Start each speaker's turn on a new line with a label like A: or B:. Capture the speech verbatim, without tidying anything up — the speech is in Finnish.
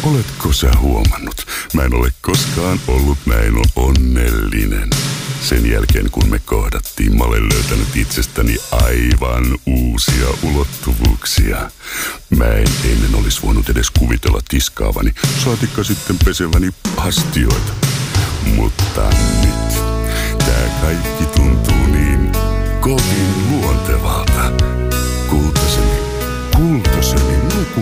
A: Oletko sä huomannut? Mä en ole koskaan ollut näin onnellinen. Sen jälkeen kun me kohdattiin, mä olen löytänyt itsestäni aivan uusia ulottuvuuksia. Mä en ennen olisi voinut edes kuvitella tiskaavani, saatikka sitten peseväni astioita. Mutta nyt